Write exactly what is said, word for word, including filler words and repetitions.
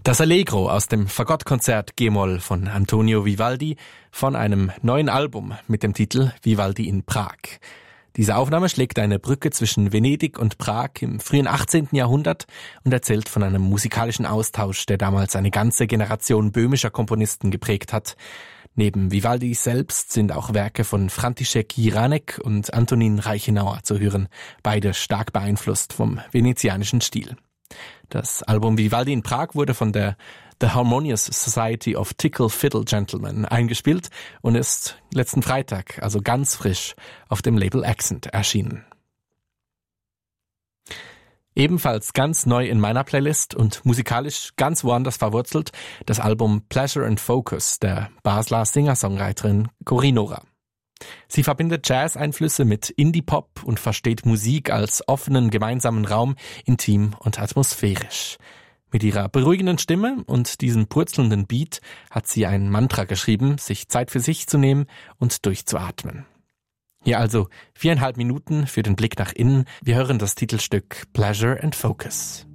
Das Allegro aus dem Fagottkonzert G-Moll von Antonio Vivaldi von einem neuen Album mit dem Titel Vivaldi in Prag. Diese Aufnahme schlägt eine Brücke zwischen Venedig und Prag im frühen achtzehnten Jahrhundert und erzählt von einem musikalischen Austausch, der damals eine ganze Generation böhmischer Komponisten geprägt hat. Neben Vivaldi selbst sind auch Werke von František Jiránek und Antonín Reichenauer zu hören, beide stark beeinflusst vom venezianischen Stil. Das Album Vivaldi in Prag wurde von der The Harmonious Society of Tickle Fiddle Gentlemen eingespielt und ist letzten Freitag, also ganz frisch, auf dem Label Accent erschienen. Ebenfalls ganz neu in meiner Playlist und musikalisch ganz woanders verwurzelt, das Album Pleasure and Focus der Basler Singer-Songwriterin Corinora. Sie verbindet Jazz-Einflüsse mit Indie-Pop und versteht Musik als offenen gemeinsamen Raum, intim und atmosphärisch. Mit ihrer beruhigenden Stimme und diesem purzelnden Beat hat sie ein Mantra geschrieben, sich Zeit für sich zu nehmen und durchzuatmen. Hier also viereinhalb Minuten für den Blick nach innen. Wir hören das Titelstück Pleasure and Focus.